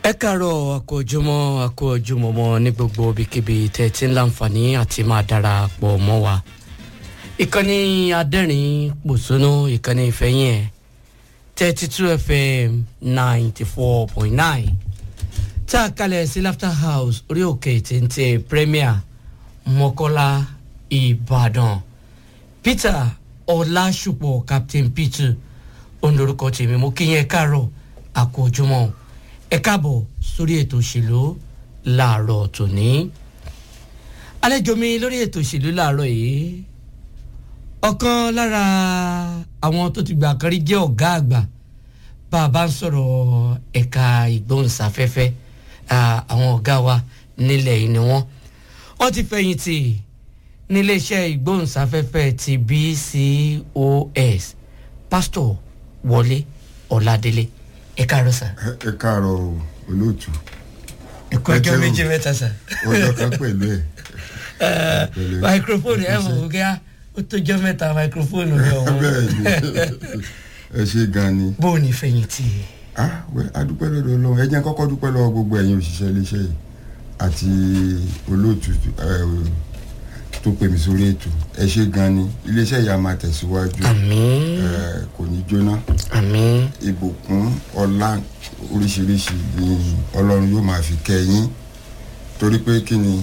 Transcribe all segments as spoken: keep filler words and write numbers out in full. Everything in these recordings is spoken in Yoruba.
ẹ káàárọ̀ àkójúmọ́ àkójúmọ́mọ́ ní gbogbo ibikíbi tẹ́ ti ń láǹfààní àti máa darapọ̀ mọ́ wa. ìkànnì adẹ́rìn pòṣónú ìkànnì ìfẹ́yìn ẹ̀ thirty two F M ninety four point nine tá a kalẹ̀ sí Laughter House orí òkè téńté Premier Mọ́kọ́lá Ìbàdàn. Peter Ọlásùpọ̀ Captain Peter ondorúkọ tèmi mo kí yẹn káàárọ̀ àkójúmọ́ ẹ káàbọ̀ sórí ètò òṣèlú láàárọ̀ tòní. àlejò mi lórí ètò òṣèlú láàárọ̀ yìí ọ̀kan lára àwọn tó ti gbà kan rí jẹ́ ọ̀gá àgbà bá a bá ń sọ̀rọ̀ ẹ̀ka ìgbóhùnsáfẹ́fẹ́ àwọn ọ̀gá wa nílẹ̀ yìí ni wọ́n wọ́n ti fẹ̀yìntì níléeṣẹ́ ìgbóhùnsáfẹ́fẹ́ ti B C O S Pásítọ̀ Wọlé Ọládélé. ẹ káàárọ̀ sà. ẹ káàárọ̀ olóòtú. ẹ kú ọjọ́ méjì mẹ́ta sà. ọjọ́ kan pẹ̀lú ẹ̀. microphone ẹ mọ̀ wípé ó tójọ́ mẹ́ta microphone rẹ ọ̀hún. bẹ́ẹ̀ ni ẹ ṣe gan ni. bó o ní fẹ̀yìntì. ah wẹ́ adúpẹ́ lọ́dọ̀ Ọlọ́run ẹ jẹ́ kọ́kọ́ dúpẹ́ lọ́wọ́ gbogbo ẹ̀yin òṣìṣẹ́ iléeṣẹ́ yìí àti olóòtú tó pè mí sórí ètò ẹ ṣe gan ni iléeṣẹ́ yìí a máa tẹ̀síwájú. àmín. kò ní jóná. àmín. ìbùkún ọlá oríṣiríṣi ni Ọlọ́run yóò máa fi kẹ́ yín torí pé kí ni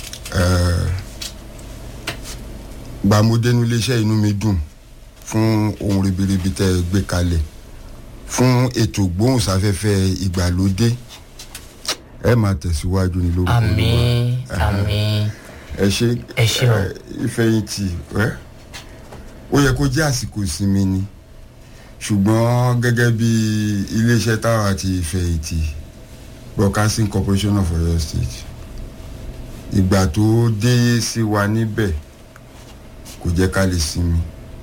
gbàmúdénú iléeṣẹ́ inú mi dùn fún ohun ribiribi tẹ́ ẹ gbé kalẹ̀ fún ètò gbóhùnsáfẹ́fẹ́ ìgbàlódé ẹ máa tẹ̀síwájú ní lórúkọ Olúwa. àmín àmín. ẹ ṣe ẹ ṣe o. ìfẹ̀yìntì ẹ ó yẹ kó jẹ́ àsìkò ìsinmi ni ṣùgbọ́n gẹ́gẹ́ bí iléeṣẹ́ táwa àti ìfẹ̀yìntì Broadcasting Corporation of Oyo State ìgbà tó dé sí wa níbẹ̀ kò jẹ́ ká lè sinmi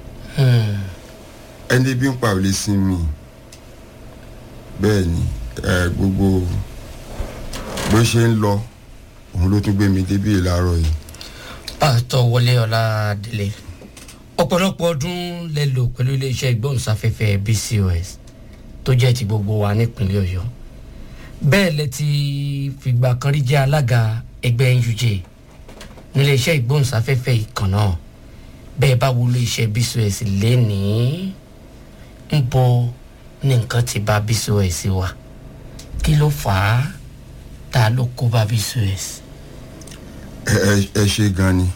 ẹni bí ń pa ò lè sinmi bẹ́ẹ̀ ni gbogbo bó ṣe ń lọ òun ló tún gbé mi débi ìlàrọ̀ yìí. Pásítọ̀ Wọlé Ọládélé ọ̀pọ̀lọpọ̀ ọdún lẹ lò pẹ̀lú iléeṣẹ́ ìgbóhùnsáfẹ́fẹ́ B C O S tó jẹ́ ti gbogbo wa nípínlẹ̀ Ọ̀yọ́ bẹ́ẹ̀ lẹ ti fìgbà kan rí jẹ́ alága ẹgbẹ́ N U J níléeṣẹ́ ìgbóhùnsáfẹ́fẹ́ ìkan náà bẹ́ẹ̀ bá wo iléeṣẹ́ B C O S lénìí ń bọ̀ ní nǹkan ti bá B C O S wà kí ló fà á ta ló kó bá B C O S. ẹ ẹ ṣe gan ni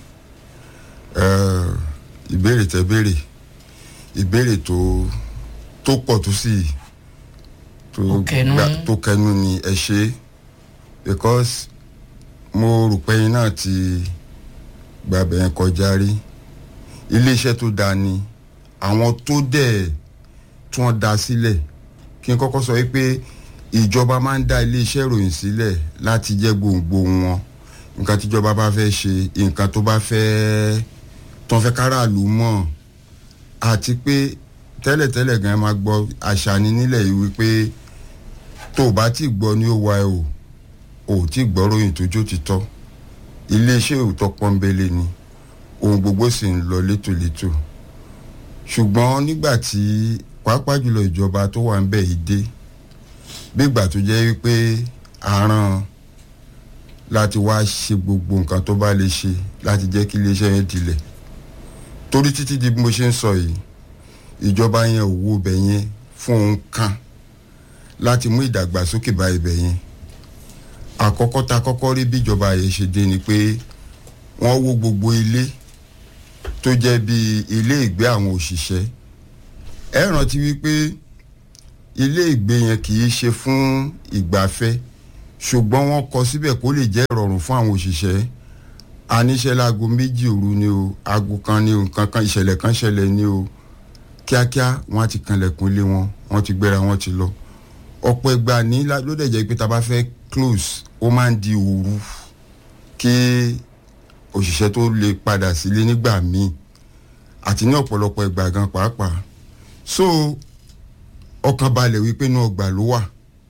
ìbéèrè tẹ béèrè ìbéèrè tó tó pọ̀ tó sì tó gbà tó kẹnu ni ẹ ṣe because mo rò pé yín náà ti gbàbẹ̀ yẹn kọjá rí iléeṣẹ́ tó dáa ni àwọn tó dẹ̀ tí wọ́n dá sílẹ̀ kí n kọ́kọ́ sọ wípé ìjọba máa ń dá iléeṣẹ́ ìròyìn sílẹ̀ láti jẹ́ gbòǹgbò wọn nǹkan tíjọba bá fẹ́ ṣe nǹkan tó bá fẹ́ tó ń fẹ́ káràlú mọ̀ àti pé tẹ́lẹ̀tẹ́lẹ̀ gan máa gbọ́ àṣà ni nílẹ̀ yìí wípé tó o bá ti gbọ́ ní ó wa ẹ o ò tí gbọ́ ròyìn tójó ti tọ́ iléeṣẹ́ òótọ́ pọ́nbélé ni ohun gbogbo sì ń lọ létòlétò ṣùgbọ́n nígbà tí pàápàá jùlọ ìjọba tó wà ń bẹ̀ yìí dé bígbà tó jẹ́ wípé àrán láti wá ṣe gbogbo nǹkan tó bá lè ṣe láti jẹ́ kí iléeṣẹ́ yẹn dilẹ̀ torí títí di bí mo ṣe ń sọ yìí ìjọba yẹn ò wo ibẹ̀ yẹn fún òun kan láti mú ìdàgbàsókè bá ibẹ̀ yẹn àkọ́kọ́ ta kọ́kọ́ rí bí ìjọba yẹn ṣe dé ni pé wọ́n wó gbogbo ilé tó jẹ́ bí ilé ìgbé àwọn òṣìṣẹ́ ẹ rántí wípé ilé ìgbé yẹn kì í ṣe fún ìgbafẹ́ ṣùgbọ́n wọ́n kọ síbẹ̀ kó lè jẹ́ ìrọ̀rùn fún àwọn òṣìṣẹ́ àníṣe láago méjì òru ni o aago kan ni o nǹkan kan ìṣẹ̀lẹ̀ kan ṣẹlẹ̀ ni o kíákíá wọ́n á ti kanlẹ̀kùn ilé wọn wọ́n ti gbéra wọ́n ti lọ ọ̀pọ̀ ìgbà ní ló dẹ̀ jẹ́ pé tá a bá fẹ́ close ó máa ń di òru kí òṣìṣẹ́ tó lè padà sílé nígbà míì àti ní ọ̀pọ̀lọpọ̀ ìgbà gan pàápàá so ọkàn balẹ̀ wípé inú ọgbà ló wà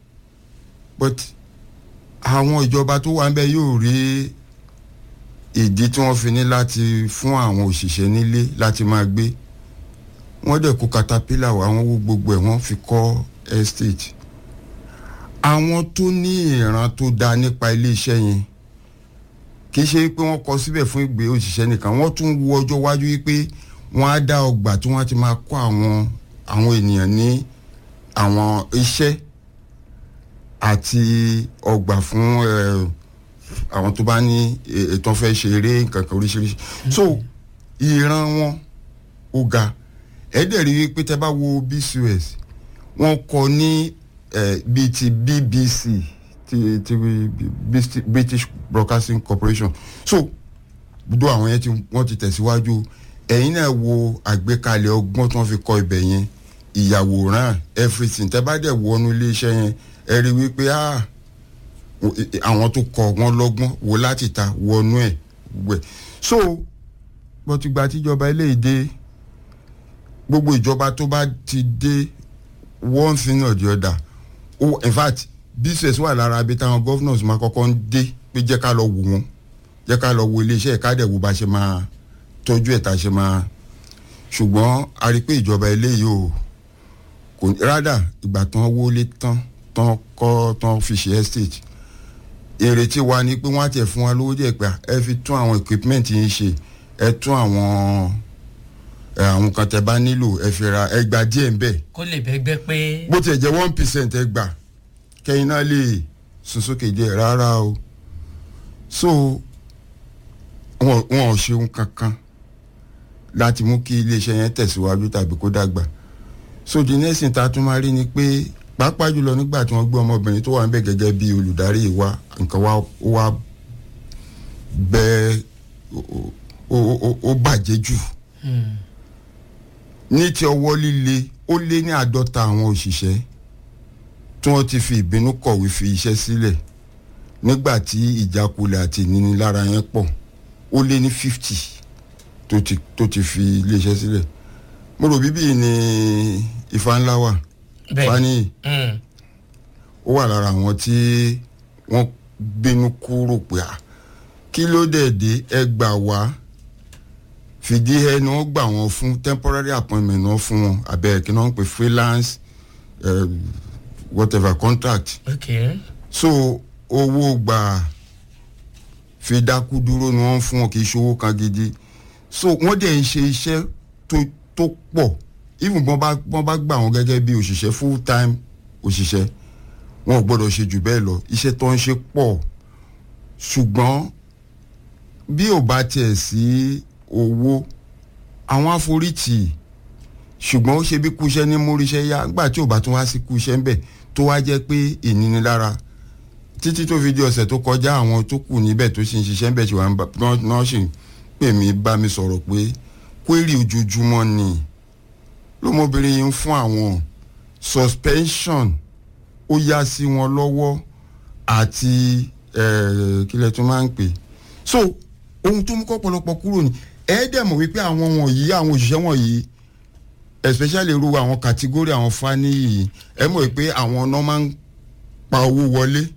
but àwọn ìjọba tó wà ń bẹ yóò rí ìdí tí wọ́n fi ní láti fún àwọn òṣìṣẹ́ nílé láti máa gbé wọ́n dẹ̀ kó katapila wá wọ́n wó gbogbo ẹ̀ wọ́n fi kọ́ estate àwọn tó ní ìran tó dáa nípa iléeṣẹ́ yẹn kì í ṣe pé wọ́n kọ síbẹ̀ fún ìgbé òṣìṣẹ́ nìkan, wọ́n tún wo ọjọ́ iwájú wípé wọ́n á dá ọgbà tí wọ́n ti máa kọ́ àwọn àwọn ènìyàn ní àwọn iṣẹ́ àti ọgbà fún àwọn tó bá ní ètò fẹ́ ṣe eré nǹkan kan oríṣiríṣi. So ìran wọn ó ga. ẹ̀ẹ́dẹ̀ rí wípé tẹ́ bá wo B C O S wọ́n kọ ní bíi ti B B C ti ti British Broadcasting Corporation. So gbogbo àwọn yẹn tí wọ́n ti tẹ̀síwájú. ẹ̀yin náà wo àgbékalẹ̀ ọgbọ́n tí wọ́n fi kọ́ ibẹ̀ yẹn, ìyàwòrán everything. tẹ́ bá dẹ̀ wọnú iléeṣẹ́ yẹn ẹ rí wípé àwọn tó kọ wọn lọ́gbọ́n wo láti ta wọnú ẹ̀ gbẹ. So bọ́tìgbà tíjọba eléyìí dé, gbogbo ìjọba tó bá ti dé one thing or the other, oh, in fact business wà lára abẹ́ táwọn governors máa kọ́kọ́ ń dé pé jẹ́ ká lọ wò wọ́n, jẹ́ ká lọ wo iléeṣẹ́ ẹ̀ka dẹ̀ wo bá ṣe máa tọ́jú ẹ̀ tá a ṣe máa. ṣùgbọ́n a rí pé ìjọba eléyìí ò kò rádà ìgbà tán wọlé tán tán kọ́ tán fi ṣe estate, èrè tí wà ní pé wọ́n á tiẹ̀ fún wa lówó díẹ̀ pé ẹ fi tún àwọn equipment yín ṣe, ẹ tún àwọn àwọn kan tẹ́ bá nílò ẹ fi ra ẹ gba díẹ̀ ń bẹ̀. kó lè bẹ́gbẹ́ pé. bó tiẹ̀ jẹ́ one percent ẹ gbà kẹ́yìn náà lè sún sókè díẹ̀ rárá o. so wọn wọn ò ṣeun kankan láti mú kí iléeṣẹ́ yẹn tẹ̀síwájú tàbí kó dàgbà. so the next thing ta tún máa rí ni pé pàápàá jùlọ nígbà tí wọ́n gbé ọmọbìnrin tó wà ń bẹ̀ gẹ́gẹ́ bí olùdarí wa, nǹkan wa ó wá bẹ́ẹ̀ ó bàjẹ́ jù. ní ti ọwọ́ líle ó lé ní àádọ́ta àwọn òṣìṣẹ́ tí wọ́n ti fi ìbínú kọ̀wé fi iṣẹ́ sílẹ̀ nígbà tí ìjákulẹ̀ àti ìnínilára yẹn pọ̀. ó lé ní fifty tó ti tó ti fi iléeṣẹ́ sílẹ̀. mo rò bíbí ni Ifá ńlá wà fani ó wà lára àwọn tí wọ́n gbénú kúrò pé à kí ló dé dé ẹ gbà wá fìdí ẹni wọ́n gbà wọ́n fún temporary appointment náà fún wọn abẹ́ kí wọ́n pè freelance uh, whatever contract. Okay. so owó gbà fi dákú dúró ni wọ́n fún wọn kì í ṣòwò kan gidi. so wọ́n dẹ̀ ń ṣe iṣẹ́ tó tó pọ̀ even bọ́n bá bọ́n bá gbà wọ́n gẹ́gẹ́ bí òṣìṣẹ́ full time òṣìṣẹ́ wọn ò gbọ́dọ̀ ṣe jù bẹ́ẹ̀ lọ, iṣẹ́ tó ń ṣe pọ̀. ṣùgbọ́n bí ò bá tiẹ̀ sí owó àwọn àforítì, ṣùgbọ́n ó ṣe bí kúṣẹ́ ní múríṣẹ́ yá nígbà tí ò bá tún wá sí kúṣẹ́ ń bẹ̀ tó wá jẹ́ pé ìnínilára títí tó fi di ọ̀sẹ̀ tó kọjá àwọn tó kù níbẹ̀ tó ṣe ń ṣiṣẹ́ ń bẹ̀ ṣe wà náà ṣì pè mí bá mi sọ̀rọ̀ pé kwérì ojoojúmọ́ ni lọ́mọbìnrin yìí ń fún àwọn suspension ó yá sí wọn lọ́wọ́ àti kílẹ̀ tó máa ń pè. so ohun tó mú kọ́ pọ̀lọpọ̀ kúrò ní ẹ̀ẹ́dẹ̀mọ̀ wípé àwọn wọ̀nyí àwọn òṣìṣẹ́ wọ̀nyí especially irú àwọn category àwọn fani yìí ẹ mọ̀ wípé àwọn náà máa ń pa owó wọlé.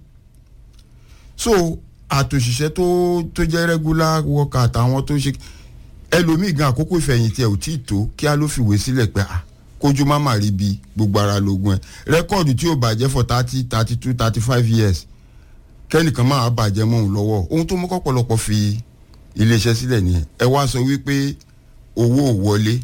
so àtòṣìṣẹ́ tó tó jẹ́ regular worker àtàwọn tó ṣe ẹlòmíì gan àkókò ìfẹ̀yìntì ẹ̀ ò tí ì tó kí á ló fìwé sílẹ̀ pé à kójú má má rí bi gbogbo ara lógún ẹ̀ rẹ́kọ̀dù tí ò bàjẹ́ for thirty thirty two thirty five years kẹ́nìkan máa bàjẹ́ mọ́ òun lọ́wọ́. ohun tó mú kọ́pọ̀lọpọ̀ fi iléeṣẹ́ sílẹ̀ nìyẹn. ẹ wá sọ wípé owó ò wọlé,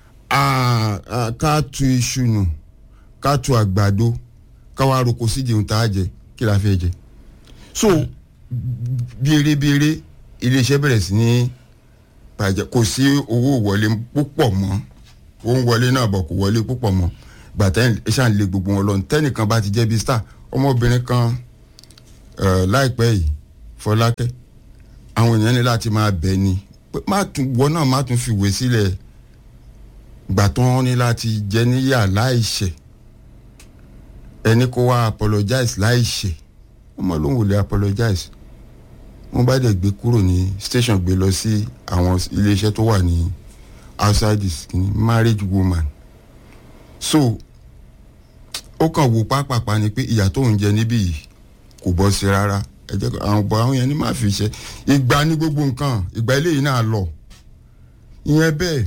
ká tu iṣu nù ká tu àgbàdo ká wá roko sídìí ohun tá a jẹ kí la fẹ́ jẹ. so bèrèbèrè iléeṣẹ́ bẹ̀rẹ̀ sí ní bàjẹ́, kò sí owó wọlé púpọ̀ mọ́, ó ń wọlé náà bọ̀ kò wọlé púpọ̀ mọ́. gbàtà ẹ ṣáà ń lé gbogbo wọn lọ. tẹ́nìkan bá ti jẹ́ bí star ọmọbìnrin kan láìpẹ́ yìí Fọlákẹ́ àwọn èèyàn ní láti máa bẹ̀ ni pé má tún wọ́n náà má tún fìwé sílẹ̀ gbà tó wọ́n ní láti jẹ́ níyà láìṣẹ̀ ẹni kó wá apologize láìṣẹ̀ wọ́n mọ̀ lóun ò lè apologize. wọ́n bá dẹ̀ gbé kúrò ní station gbé lọ sí àwọn iléeṣẹ́ tó wà ní outside this marriage woman. so ó kàn wò pápápá ni pé ìyà tó ń jẹ níbí yìí kò bọ́ sí rárá. ẹ jẹ́ àwọn ọ̀bọ̀ àwọn yẹn ní máa fi ṣe ìgbà ní gbogbo nǹkan ìgbà eléyìí náà lọ. ìyẹn bẹ́ẹ̀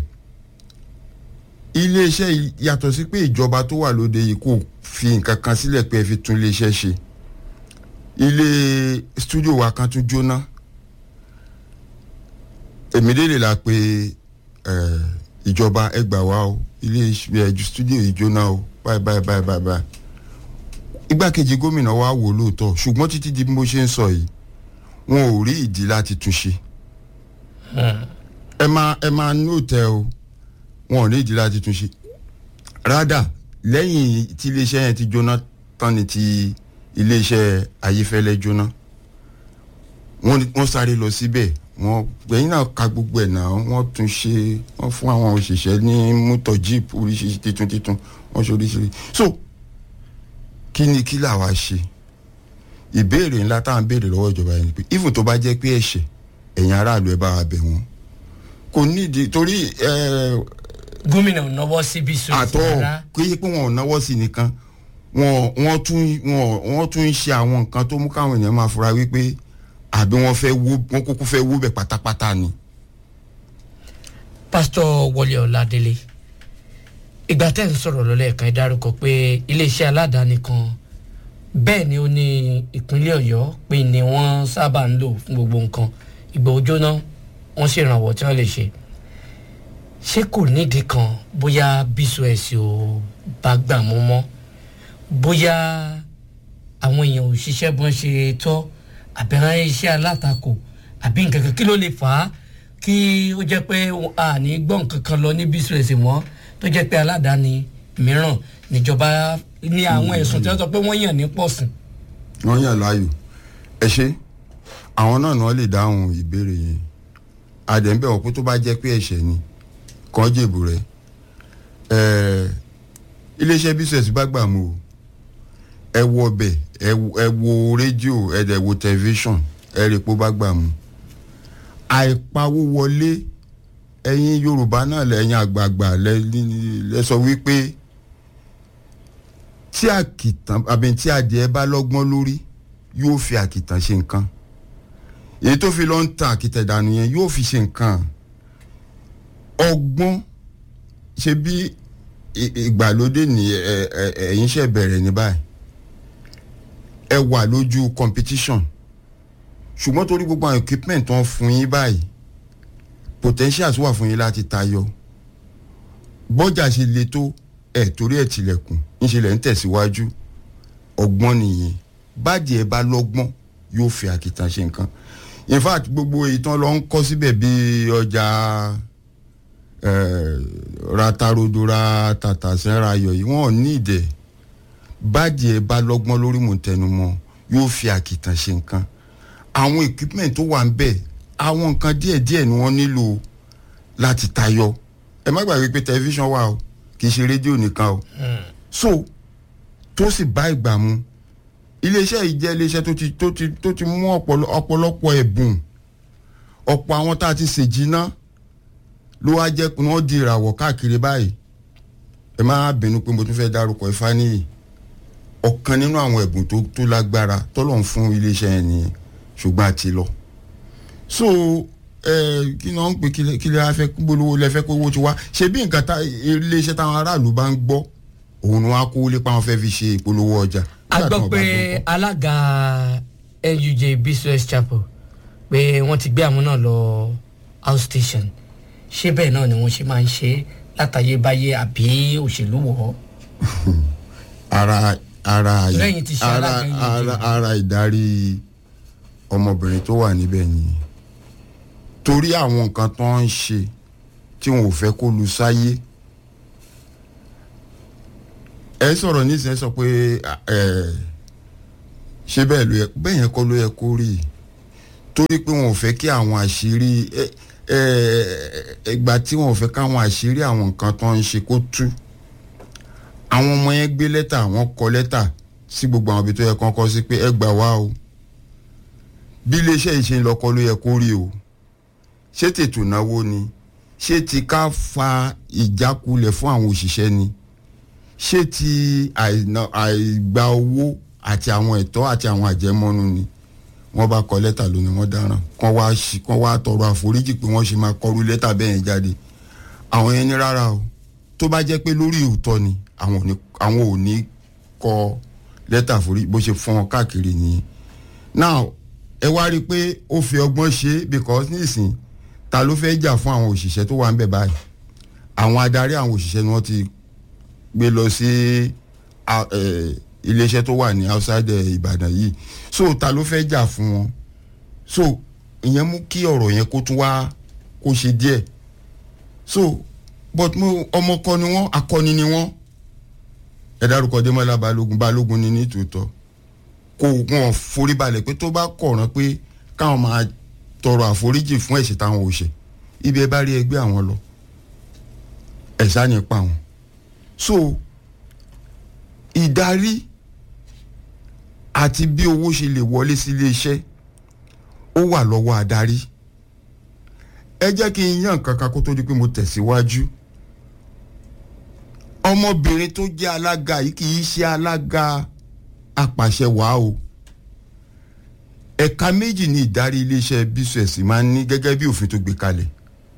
iléeṣẹ́ yàtọ̀ sí pé ìjọba tó wà lóde yìí kò fi nǹkan kan sílẹ̀ pé ẹ fi tún iléeṣẹ́ ṣe ilé studio wa kan tún jóná èmi délé la pé ìjọba ẹ gbà wá o ilé studio yìí jóná o báyìí báyìí báyìí báyìí báyìí igbákejì gómìnà wa wò lóòótọ́ ṣùgbọ́n títí di bí mo ṣe ń sọ yìí wọn ò rí ìdí láti tún ṣe ẹ máa ẹ máa nóòtẹ o wọn ò ní ìdí láti tún ṣe rádà lẹ́yìn tí iléeṣẹ́ yẹn ti jóná tán ni ti iléeṣẹ́ ayéfẹ́lẹ́ jóná wọ́n sáré lọ síbẹ̀ wọ́n gbẹ̀yìn náà ka gbogbo ẹ̀ náà wọ́n tún ṣe wọ́n fún àwọn òṣìṣẹ́ ní mọ́tò jeep oríṣiríṣi titun titun wọ́n ṣe oríṣiríṣi so kí ni kí làwa ṣe ìbéèrè ńlá tá à ń béèrè lọ́wọ́ ìjọba yẹn ni pé even tó bá jẹ́ pé ẹ̀ṣẹ̀ ẹ̀yin aráàlú ẹ bá wa bẹ̀ wọ́n kò nídìí torí gómìnà ò náwó sí bí sọ àtọ kò yẹ pé wọn ò náwó sí nìkan wọn wọn tún wọn wọn tún ń ṣe àwọn nǹkan tó mú káwọn èèyàn máa fura wípé àbí wọn fẹ́ wó wọn kúkú fẹ́ wó bẹ̀ pátápátá ni. pásítọ̀ Wọlé Ọládélé ìgbà tẹ́ ń sọ̀rọ̀ lọ́lẹ́ẹ̀kan dárúkọ pé iléeṣẹ́ aládàáni kan bẹ́ẹ̀ ni ó ní ìpínlẹ̀ Ọ̀yọ́ pé ni wọ́n sábà ń lò fún gbogbo nǹkan ìgbà òjò náà wọ́n ṣèrànwọ́ tí wọ́n lè ṣe ṣé kò nídìí kan bóyá bísọ̀ẹ̀sì ò bá gbà mú mọ́ bóyá àwọn èèyàn ò ṣiṣẹ́ bọ́n ṣe tọ́ àbẹ̀rẹ̀ iṣẹ́ alátakò àbí nǹkan kan kí ló lè fà á kí ó jẹ́ pé a ní gbọ́ nǹkan kan lọ ní bísọ̀ẹ̀sì mọ́ tó jẹ́ pé aládàáni mìíràn níjọba ní àwọn ẹ̀sùn tí wọ́n sọ pé wọ́n yàn ní pọ̀sìn. wọ́n yàn láàyò ẹ ṣe àwọn náà ni wọ́n lè dáhùn ìbéèrè yẹn àdẹ̀ńbẹ̀ wọ́n pé tó bá jẹ́ pé ẹ̀ṣẹ̀ ni kan jèbù rẹ̀ iléeṣẹ́ bísọ̀ẹ̀sì bá gbà mú o ẹ wo ọbẹ̀ ẹ wo rédíò ẹ dẹ̀ wo tẹlifíṣọ̀n ẹ rí pé ó bá gbà mú àìpawó wọlé ẹ̀yin Yorùbá náà lẹ́yìn àgbààgbà lẹ sọ wípé tí àkìtàn àbí tí adìẹ bá lọ́gbọ́n lórí yóò fi àkìtàn ṣe nǹkan èyí tó fi lọ ń tan àkìtàn dànù yẹn yóò fi ṣe nǹkan ọgbọ́n ṣe bí ìgbàlódé ní ẹ̀yin ṣe bẹ̀rẹ̀ ní báyìí ẹ wà lójú competition ṣùgbọ́n torí gbogbo àwọn equipment tó ń fún yín báyìí potentials wà fún yín láti tayọ bọ́jà ṣe le tó ẹ̀ torí ẹ̀ tilẹ̀kùn ńṣe lẹ̀ ń tẹ̀síwájú ọgbọ́n nìyẹn báàdì ẹ̀ bá lọ́gbọ́n yóò fi àkìtàn ṣe nǹkan in fact gbogbo ìtàn lọ ń kọ́ síbẹ̀ bí ọjà ratarodora tàtàsẹ́ra ayọ̀ yìí wọ́n ní ìdẹ̀ báàdì ẹ̀ bá lọ́gbọ́n lórí mọ̀tẹnumọ́ yóò fi àkìtàn ṣe nǹkan àwọn equipment tó wà ń bẹ̀ àwọn nǹkan díẹ̀díẹ̀ ni wọ́n nílò láti tayọ ẹ má gbàgbé pé tẹlifíṣàn wà o kì í ṣe rédíò nìkan o so tó sì bá ìgbà mu iléeṣẹ́ yìí jẹ́ iléeṣẹ́ tó ti tó ti tó ti mú ọ̀pọ̀lọpọ̀ ẹ̀bùn ọ̀pọ̀ àwọn tá a ti ṣèjìnà ló wá jẹ́ pé wọ́n di ìràwọ̀ káàkiri báyìí ẹ má bínú pé mo tún fẹ́ dárúkọ Ifáníyì ọ̀kan nínú àwọn ẹ̀bùn tó tó lágbára tọ́lọ̀ ń fún iléeṣẹ́ yẹn nìyẹn ṣùgbọ́n àti lọ so ẹ kí ni wọ́n ń pè kí lè fẹ́ gbólówó lẹ́fẹ́ pé owó ti wá ṣe bí nǹkan tá iléeṣẹ́ táwọn aráàlú bá ń gbọ́ òun ni wọ́n á kó lépa wọn fẹ́ fi ṣe ìpolówó ọjà. a gbọ́ pé alága N U J Bísọ̀ẹ̀sì Chapel pé wọ́n ti gbé àwọn náà lọ house station ṣé bẹ́ẹ̀ náà ni wọ́n ṣe máa ń ṣe látàyébáyé àbí òṣèlú wọ̀ ọ́. ara ara lẹ́yìn ti ṣe ara ara ara ìdarí ọmọbìnrin tó wà níbẹ̀ ni torí àwọn nǹkan tó ń ṣe tí wọn ò fẹ́ kó lu sáyé ẹ sọ̀rọ̀ nísìnyí sọ pé ẹ ṣé bẹ́ẹ̀ ló yẹ bẹ́ẹ̀ yẹn kọ́ ló yẹ kó rí torí pé wọn ò fẹ́ kí àwọn àṣírí ìgbà tí wọn ò fẹ́ káwọn àṣírí àwọn nǹkan tó ń ṣe kó tú àwọn ọmọ yẹn gbé lẹ́tà wọn kọ lẹ́tà sí gbogbo àwọn ibi tó yẹ kán kọ́ sí pé ẹ gbà wá o bí iléeṣẹ́ yìí ṣe ń lọ́kọ́ ló yẹ kó rí o ṣé tètò náwó ni ṣé ti ká fa ìjákulẹ̀ fún àwọn òṣìṣẹ́ ni ṣé ti àìgbà owó àti àwọn ẹ̀tọ́ àti àwọn àjẹmọ́nú ni wọ́n bá kọ lẹ́tà lónìí wọ́n dáràn kán wá kán wá tọrọ àforíjì pé wọ́n ṣe máa kọrú lẹ́tà bẹ́ẹ̀ yẹn jáde àwọn yẹn ní rárá o tó bá jẹ́ pé lórí òótọ́ ni àwọn ò ní kọ lẹ́tà àforíjì bó ṣe fọ́n wọn káàkiri nìyẹn now ẹ wá rí i pé ó fi ọgbọ́n ṣe because nísìn ta ló fẹ́ jà fún àwọn òṣìṣẹ́ tó wà ń bẹ̀ báyìí àwọn adarí àwọn òṣìṣẹ́ ni wọ́n ti gbé lọ sí iléeṣẹ́ tó wà ní outside Ìbàdàn yìí so ta ló fẹ́ jà fún wọn so ìyẹn mú kí ọ̀rọ̀ yẹn kó tún wá kó ṣe díẹ̀ so but mo ọmọ kọ́ ni wọ́n akọni ni wọ́n ẹ dárúkọ Démọ́lá Balógun Balógun ni ní tòótọ́ kò wọ́n forí balẹ̀ pé tó bá kọ̀ràn pé káwọn máa tọrọ àforíjì fún ẹ̀ṣẹ̀ táwọn ò ṣe ibi ẹ bá rí ẹgbẹ́ àwọn lọ ẹ̀ṣá nípa wọn so ìdarí àti bí owó ṣe lè wọlé sí ilé iṣẹ́ ó wà lọ́wọ́ adarí ẹ jẹ́ kí n yàn kankan kó tó di pé mo tẹ̀síwájú ọmọbìnrin tó jẹ́ alága yìí kì í ṣe alága apàṣẹ wàá o ẹ̀ka méjì ní ìdarí iléeṣẹ́ bísọ̀ẹ̀sì máa ń ní gẹ́gẹ́ bí òfin tó gbé kalẹ̀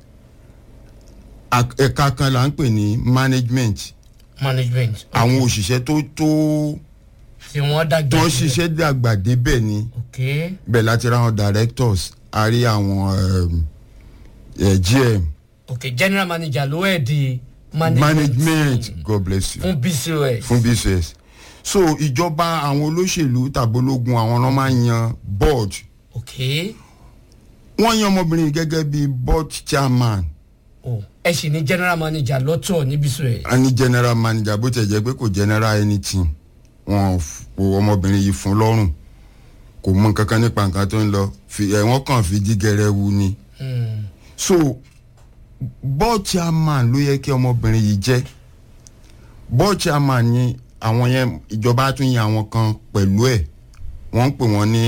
ẹ̀ka kan là ń pè ní management management àwọn òṣìṣẹ́ tó tó tí wọ́n dàgbà tó ṣiṣẹ́ dàgbà débẹ̀ ni bẹ́ẹ̀ láti ra àwọn directors a rí àwọn um, uh, G M okay general manager ló ẹ̀ di management, management God bless you fún B C O S fún B C O S so ìjọba àwọn olóṣèlú tàbólógún àwọn náà máa ń yan board okay wọ́n yan ọmọbìnrin gẹ́gẹ́ bí board chairman oh ẹ sì ní general manager lọ́tọ̀ ní B C O S a ní general manager bó tẹ̀ jẹ́ pé kò general anything wọn kò ọmọbìnrin yìí fún lọ́rùn kò mọ nǹkan kan nípa nǹkan tó ń lọ wọ́n kàn fi dígẹrẹ wu ni so board chairman ló yẹ kí ọmọbìnrin yìí jẹ́ board chairman ni àwọn yẹn ìjọba tún yan àwọn kan pẹ̀lú ẹ̀ wọ́n ń pè wọ́n ní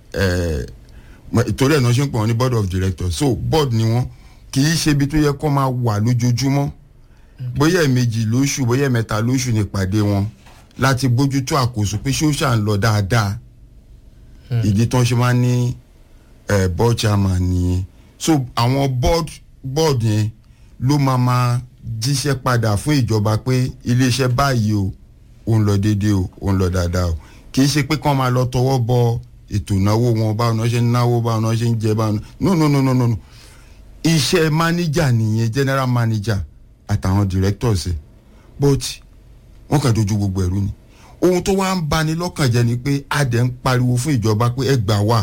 ìtorí ẹ̀ náà ṣe ń pè wọ́n ní board of directors so board ni wọ́n kì í ṣe ibi tó yẹ kó máa wà lójoojúmọ́ bóyá ẹ̀ẹ̀mejì lóṣù bóyá ẹ̀ẹ̀mẹ́ta lóṣù ní ìpàdé wọn láti bójútó àkóso pé ṣé ó ṣà ń lọ dáadáa ìdí tó ń ṣe máa ń ní board chairman nìyẹn so àwọn board board yẹn ló máa máa jíṣẹ́ padà fún ìjọba pé iléeṣẹ́ báyìí o ó ń lọ déédéé o ó ń lọ dáadáa o kì í ṣe pé kán máa lọ tọwọ́ bọ ètò ìnáwó wọn báwọn náà ṣe ń náwó báwọn náà ṣe ń jẹ báwọn no no no no no iṣẹ́ manager nìyẹn general manager àtàwọn directors ẹ̀ but wọ́n kàn dojú gbogbo ẹ̀rú ni ohun tó wá ń bani lọ́kàn jẹ́ ni pé adẹ̀ ń pariwo fún ìjọba pé ẹ gbà wá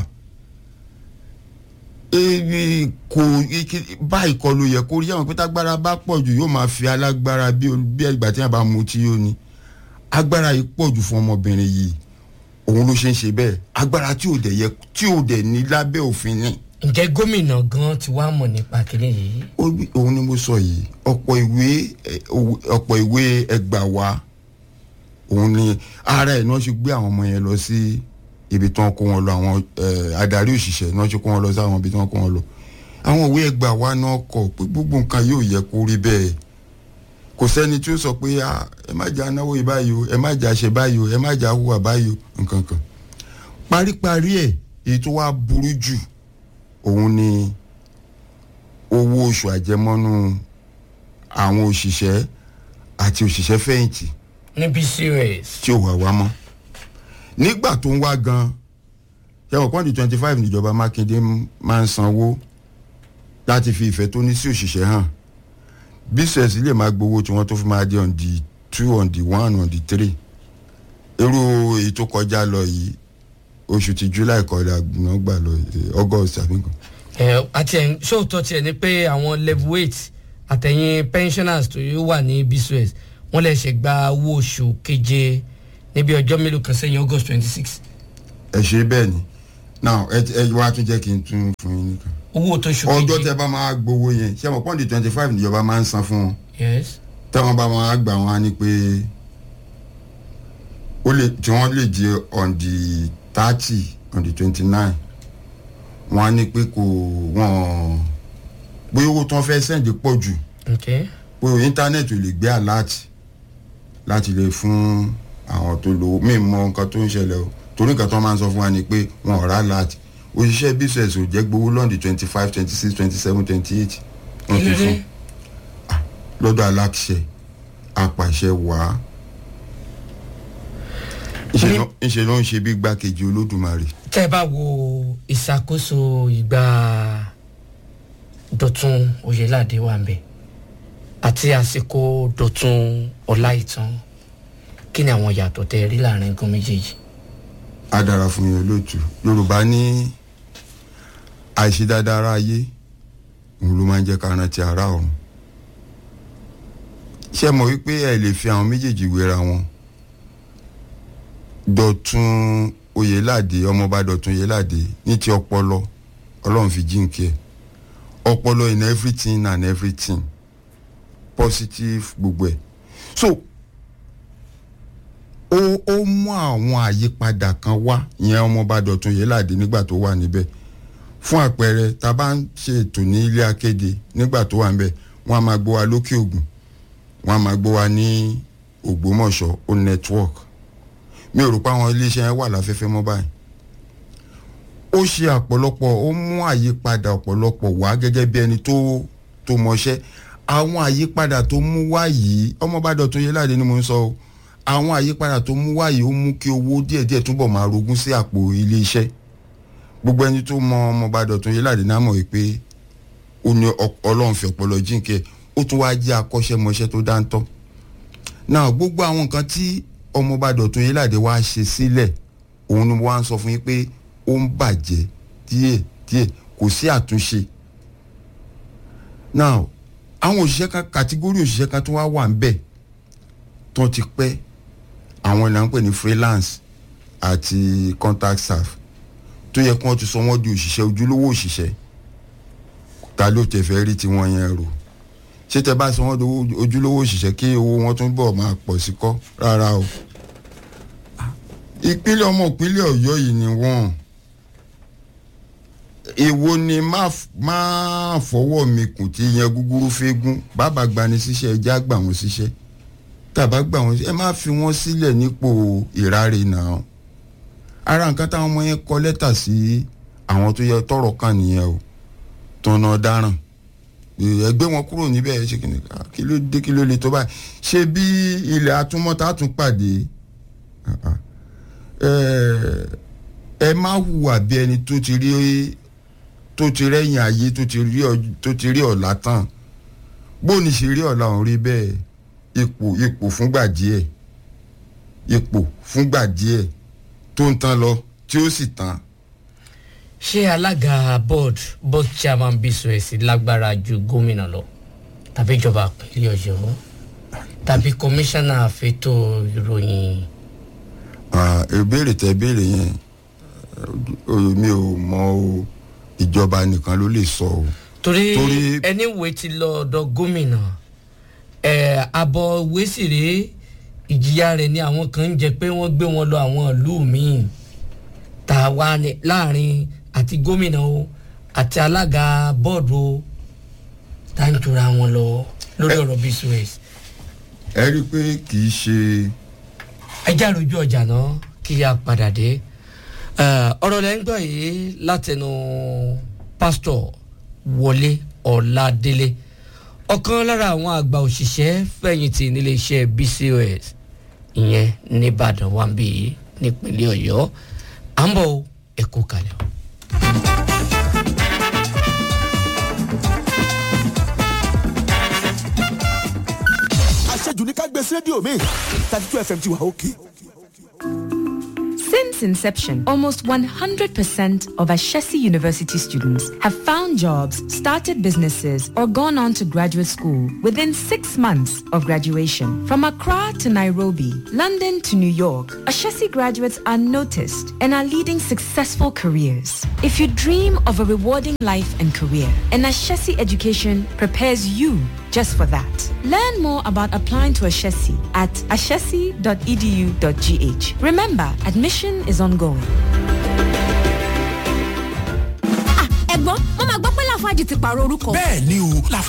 ebi kò báyìí kọ́ ló yẹ kó rí àwọn pé tágbára bá pọ̀ jù yóò máa fi alágbára bí ẹgbà tí wọ́n bá mu tí yóò ní agbára yìí pọ̀ jù fún ọmọbìnrin yìí òun ló ṣe ń ṣe bẹ́ẹ̀ agbára tí ò dẹ̀ yẹ tí ò dẹ̀ ní lábẹ́ òfin ni. ǹjẹ́ gómìnà gan ti wá mọ̀ nípa kínní yìí. òun ni mo sọ yìí ọ̀pọ̀ ìwé ọ̀pọ̀ ìwé ẹgbà wa òun ni ara ẹ̀ náà ṣe gbé àwọn ọmọ yẹn lọ sí ibi tí wọ́n kó wọn lọ àwọn adarí òṣìṣẹ́ náà ṣe kó wọn lọ sí àwọn ibi tí wọ́n kó wọn lọ àwọn ìwé ẹgbà wa náà kọ pé gbogbo nǹkan yóò yẹ kó rí bẹ́ẹ̀ kò sẹ́ni tí ó sọ pé ẹ má jà náwó yìí báyìí o ẹ má jà ṣe báyìí o ẹ má jà hùwà báyìí o nǹkan kan paríparí ẹ̀ èyí tó wá burú jù òun ni owó oṣù àjẹmọ́nú àwọn òṣìṣẹ́ àti òṣìṣẹ́ fẹ̀yìntì ní B C O S tí ò wá wá mọ́ nígbà tó ń wá gan yàwó pọ́ǹdì twenty five níjọba Mákindé máa ń sanwó láti fi ìfẹ́ tó ní sí òṣìṣẹ́ hàn B C O S lè máa gbowó tí wọ́n tó fi máa jẹ́ on the two on the one on the three irú èyí tó kọjá lọ yìí oṣù tí July kọjá náà gbà lọ August àbí nǹkan. ẹ àti ẹ̀ sóòótọ́ tiẹ̀ ni pé àwọn level eight àtẹ̀yìn pensioners tó wà ní B C O S wọ́n lè ṣe gba owó oṣù keje níbi ọjọ́ mélòó kan sẹ́yìn August twenty six. ẹ ṣe bẹ́ẹ̀ ni now ẹ ẹ wá tún jẹ́ kí n tún fún yín nìkan. owó tó ṣù keje ọjọ́ tẹ bá máa gbowó yẹn ṣé mo pọ́ǹdì twenty five níjọba máa ń san fún wọn. yes. táwọn bá máa gbà wọn á ní pé ó lè tí wọ́n lè di on the thirty on the twenty nine wọ́n á ní pé kò wọ́n bóyá owó tí wọ́n fẹ́ sẹ́ǹdì pọ̀ jù. okay. pé íńtánẹ́ẹ̀tì ò lè gbé alert láti lè fún àwọn tó lówó mí mọ nǹkan tó ń ṣẹlẹ̀ o torí nǹkan tó máa ń sọ fún wa ni pé wọn ò rà alert òṣìṣẹ́ B C O S ò jẹ́ gbowó lọ́ndì twenty five twenty six twenty seven twenty eight wọ́n ti fún lọ́dọ̀ aláṣẹ apàṣẹ wàá. ìṣe ló ń ṣe bí gbákejì olódùmarè. tẹ́ bá wo ìṣàkóso ìgbà Dọ̀tun Oyèládé wà ńbẹ̀ àti àsìkò Dọ̀tun Ọláìtàn kí ni àwọn yàtọ̀ tẹ́ rí láàrin nǹkan méjèèjì. a dára fún yín olóòtú. Yorùbá ní àìṣe dáadáa ara ayé òun ló máa ń jẹ́ ká rántí ara ọ̀run. ṣé mọ̀ wípé ẹ lè fi àwọn méjèèjì wéra wọn. Dọ̀tun Oyèládé ọmọọba Dọ̀tun Oyèládé ní ti ọpọlọ Ọlọ́run fi jíǹkí ẹ̀ ọpọlọ in everything and everything positive gbogbo ẹ̀. so ó ó mú àwọn àyípadà kan wá ìyẹn ọmọọba Dọ̀tun Oyèládé nígbà tó wà níbẹ̀. fún àpẹẹrẹ tá a bá ń ṣe ètò ní ilé akéde nígbà tó wà níbẹ̀ wọ́n á máa gbọ́ wa lókè Ògùn wọ́n á máa gbọ́ wa ní Ògbómọ̀ṣọ́ ó network. mi ò rò pé àwọn iléeṣẹ́ wà láfẹ́fẹ́ mọ́ báyìí. ó ṣe ọ̀pọ̀lọpọ̀ ó mú àyípadà ọ̀pọ̀lọpọ̀ wá gẹ́gẹ́ bí ẹni tó tó mọṣẹ́. àwọn àyípadà tó mú wá yìí ọmọọba Dọ̀tun Oyèládé ni mo ń sọ o. àwọn àyípadà tó mú wá yìí ó mú kí owó díẹ̀díẹ̀ túbọ̀ máa rogún sí àpò iléeṣẹ́. gbogbo ẹni tó mọ ọmọọba Dọ̀tun Oyèládé náà mọ̀ wípé ó ní Ọlọ́run fi ọpọlọ jíǹkẹ́ ó tún wá jẹ́ akọ́ṣẹ́mọṣẹ́ tó dáńtọ́. náà gbogbo àwọn nǹkan tí ọmọọba Dọ̀tun Oyèládé wá ṣe sílẹ̀ òun ni mo wá ń sọ fún yín pé ó ń bàjẹ́ díẹ̀ díẹ̀ kò sí àtúnṣe. now àwọn òṣìṣẹ́ kan kàtígórì òṣìṣẹ́ kan tó wá wà ń bẹ̀ tó ti pẹ́ àwọn ìlànà ń pè ní freelance àti contact staff tó yẹ kí wọ́n ti sọ wọ́n di òṣìṣẹ́ ojúlówó òṣìṣẹ́ ta ló tẹ̀ fẹ́ rí tiwọn yẹn rò. ṣé tẹ bá sọ wọ́n di ojúlówó òṣìṣẹ́ kí owó wọn tún bọ̀ máa pọ̀ sí kọ́ rárá o. ìpínlẹ̀ ọmọ ìpínlẹ̀ Ọ̀yọ́ yìí ni wọ́n èwo ni má fọwọ́ mi kùn tí yẹn gúgúrú fẹ́gún bàbá gbani síṣẹ́ ẹjẹ́ àgbà wọn síṣẹ́ tàbá gbà wọn ẹ má fi wọn sílẹ̀ nípò ìráre náà. ara nǹkan táwọn ọmọ yẹn kọ lẹ́tà sí àwọn tó yẹ tọrọ kan nìyẹn o tọ̀nà dáràn ẹgbẹ́ wọn kúrò níbẹ̀ ẹ ṣe kí ni kí ló dé kí ló le tó báyìí ṣé bí ilẹ̀ atúmọ̀tá tún pàdé ẹ má hùwà bí ẹni tó ti rí tó ti rẹ́yìn ayé tó ti rí tó ti rí ọ̀la tán bóni ṣe rí ọ̀la òun rí bẹ́ẹ̀ ipò ipò fúngbà díẹ̀ ipò fúngbà díẹ̀ tó ń tán lọ tí ó sì tán. ṣé alága board board chairman B C O S lágbára ju gómìnà lọ tàbí ìjọba ìpínlẹ̀ Ọ̀yọ́ tàbí kọmíṣánná àfẹ́tò ìròyìn. ìbéèrè tẹ béèrè yẹn mi ò mọ o ìjọba nìkan ló lè sọ o. torí ẹni wo ti lọ ọ̀dọ̀ gómìnà ẹ abọ wẹsìrè ìjìyà rẹ̀ ni àwọn kan ń jẹ pé wọ́n gbé wọn lọ àwọn ìlú míì tá a wá ní láàrin àti gómìnà o àti alága bọ́ọ̀dù o tá ń tura wọn lọ lórí ọ̀rọ̀ B C O S. ẹ rí i pé kì í ṣe. ẹ já rojú ọjà náà kí a padà dé ọ̀rọ̀ lẹ́ ń gbọ́ yìí látẹnu pásítọ̀ Wọlé Ọládélé ọ̀kan lára àwọn àgbà òṣìṣẹ́ fẹ̀yìntì nílé iṣẹ́ B C O S ìyẹn nìbàdàn wà ń bí yìí nípínlẹ̀ Ọ̀yọ́ à ń bọ̀ ẹ̀kọ́ kalẹ̀. àṣejù ní ká gbé sí rédíò mi thirty two F M ti wà òkè. Since inception, almost one hundred percent of Ashesi University students have found jobs, started businesses, or gone on to graduate school within six months of graduation. From Accra to Nairobi, London to New York, Ashesi graduates are noticed and are leading successful careers. If you dream of a rewarding life and career, an Ashesi education prepares you just for that. Learn more about applying to Ashesi at ashesi dot e d u dot g h. Remember, admission is ongoing. Ah, ẹ̀gbọ́n, mo máa gbọ́ pé Lafarge ti pààrọ̀ orúkọ. Bẹ́ẹ̀ ni o,